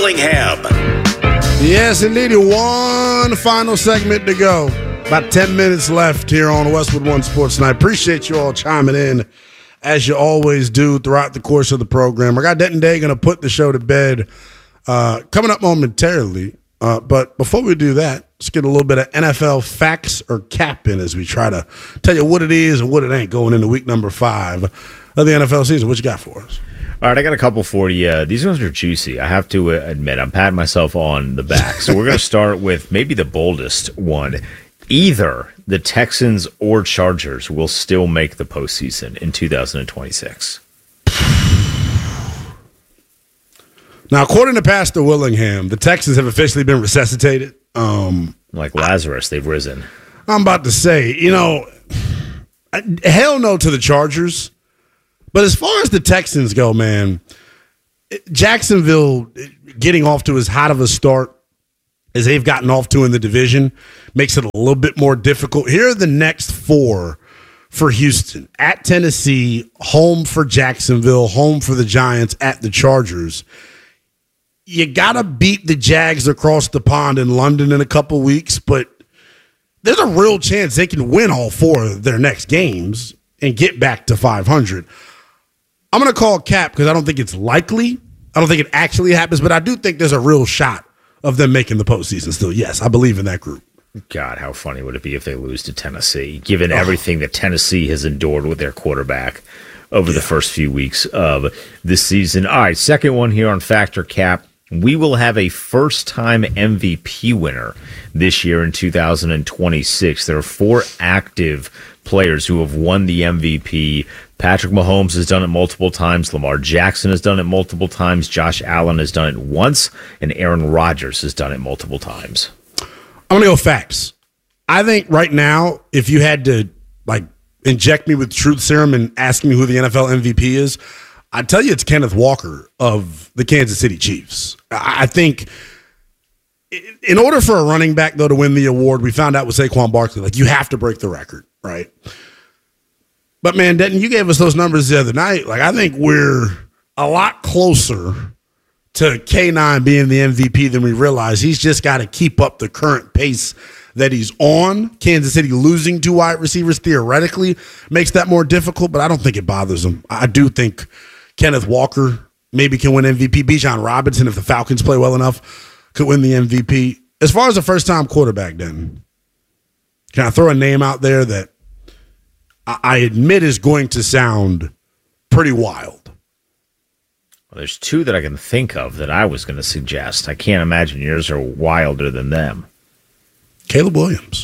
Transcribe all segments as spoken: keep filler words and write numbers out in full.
Willingham. Yes, indeed. One final segment to go. About ten minutes left here on Westwood One Sports Night. Appreciate you all chiming in, as you always do throughout the course of the program. I got Denton Day going to put the show to bed uh, coming up momentarily. Uh, but before we do that, let's get a little bit of N F L facts or cap in as we try to tell you what it is and what it ain't going into week number five of the N F L season. What you got for us? All right, I got a couple for you. These ones are juicy. I have to admit, I'm patting myself on the back. So we're going to start with maybe the boldest one. Either the Texans or Chargers will still make the postseason in two thousand twenty-six. Now, according to Pastor Willingham, the Texans have officially been resuscitated. Um, like Lazarus, they've risen. I'm about to say, you know, hell no to the Chargers. But as far as the Texans go, man, Jacksonville getting off to as hot of a start as they've gotten off to in the division makes it a little bit more difficult. Here are the next four for Houston. At Tennessee, home for Jacksonville, home for the Giants, at the Chargers. You got to beat the Jags across the pond in London in a couple weeks, but there's a real chance they can win all four of their next games and get back to five hundred. I'm going to call cap because I don't think it's likely. I don't think it actually happens, but I do think there's a real shot of them making the postseason still. Yes, I believe in that group. God, how funny would it be if they lose to Tennessee, given oh. everything that Tennessee has endured with their quarterback over yeah. the first few weeks of this season. All right, second one here on Factor Cap. We will have a first-time M V P winner this year in two thousand twenty-six. There are four active players who have won the M V P. Patrick Mahomes has done it multiple times. Lamar Jackson has done it multiple times. Josh Allen has done it once. And Aaron Rodgers has done it multiple times. I'm going to go facts. I think right now, if you had to like inject me with truth serum and ask me who the N F L M V P is, I'd tell you it's Kenneth Walker of the Kansas City Chiefs. I think in order for a running back, though, to win the award, we found out with Saquon Barkley, like you have to break the record, right? But, man, Denton, you gave us those numbers the other night. Like, I think we're a lot closer to K nine being the M V P than we realize. He's just got to keep up the current pace that he's on. Kansas City losing two wide receivers theoretically makes that more difficult, but I don't think it bothers him. I do think Kenneth Walker maybe can win M V P. Bijan Robinson, if the Falcons play well enough, could win the M V P. As far as a first-time quarterback, then, can I throw a name out there that I admit is going to sound pretty wild? Well, there's two that I can think of that I was going to suggest. I can't imagine yours are wilder than them. Caleb Williams.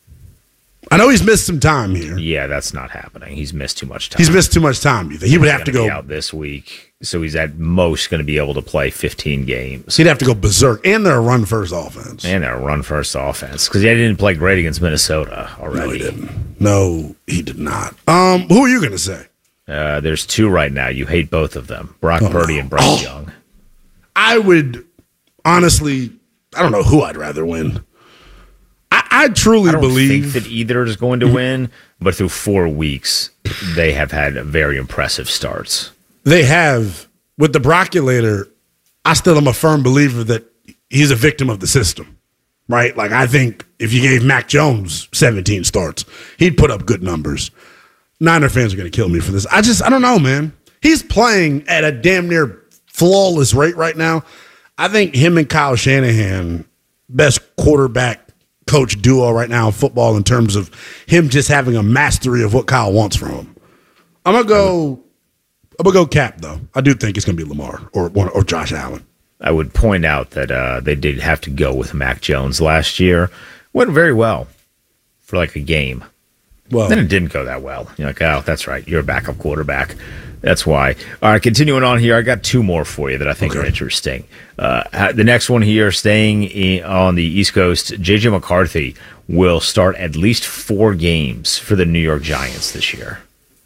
I know he's missed some time here. Yeah, that's not happening. He's missed too much time. He's missed too much time. You think he would he's have to go be out this week, so he's at most going to be able to play fifteen games. He'd have to go berserk, and they're a run-first offense. And they're a run-first offense because he didn't play great against Minnesota already. No, he didn't. No, he did not. Um, who are you going to say? Uh, there's two right now. You hate both of them: Brock oh, Purdy no. and Bryce oh, Young. I would honestly, I don't know who I'd rather win. I, I truly I don't believe think that either is going to win, but through four weeks, they have had very impressive starts. They have. With the Brockulator, I still am a firm believer that he's a victim of the system, right? Like, I think if you gave Mac Jones seventeen starts, he'd put up good numbers. Niner fans are going to kill me for this. I just, I don't know, man. He's playing at a damn near flawless rate right now. I think him and Kyle Shanahan, best quarterback coach duo right now in football in terms of him just having a mastery of what Kyle wants from him. I'm gonna go. I'm gonna go cap though. I do think it's gonna be Lamar or or Josh Allen. I would point out that uh, they did have to go with Mac Jones last year. Went very well for like a game. Well, then it didn't go that well. You're like, oh, that's right. You're a backup quarterback. That's why. All right, continuing on here, I got two more for you that I think okay. are interesting. Uh, the next one here, staying in, on the East Coast, J J McCarthy will start at least four games for the New York Giants this year.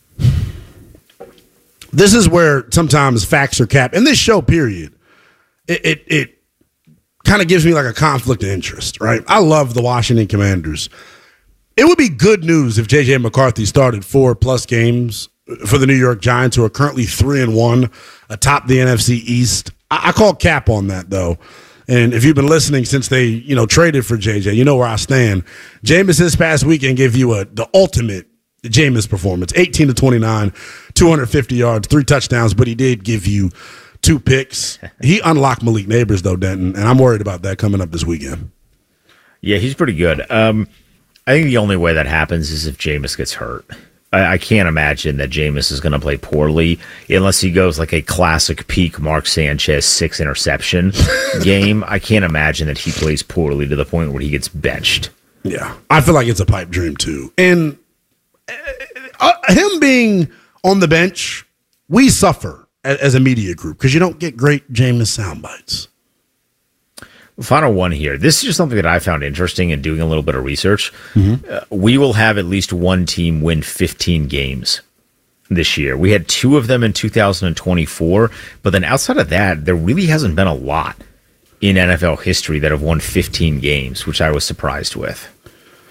This is where sometimes facts are capped. In this show, period, it it, it kind of gives me like a conflict of interest, right? I love the Washington Commanders. It would be good news if J J McCarthy started four-plus games for the New York Giants, who are currently three and one atop the N F C East. I, I call cap on that, though. And if you've been listening since they, you know, traded for J J, you know where I stand. Jameis this past weekend gave you a the ultimate Jameis performance. eighteen to twenty-nine, two hundred fifty yards, three touchdowns, but he did give you two picks. He unlocked Malik Neighbors, though, Denton, and I'm worried about that coming up this weekend. Yeah, he's pretty good. Um, I think the only way that happens is if Jameis gets hurt. I, I can't imagine that Jameis is going to play poorly unless he goes like a classic peak Mark Sanchez six interception game. I can't imagine that he plays poorly to the point where he gets benched. Yeah, I feel like it's a pipe dream, too. And uh, him being on the bench, we suffer as, as a media group because you don't get great Jameis sound bites. Final one here. This is just something that I found interesting in doing a little bit of research. Mm-hmm. Uh, we will have at least one team win fifteen games this year. We had two of them in two thousand twenty-four, but then outside of that, there really hasn't been a lot in N F L history that have won fifteen games, which I was surprised with.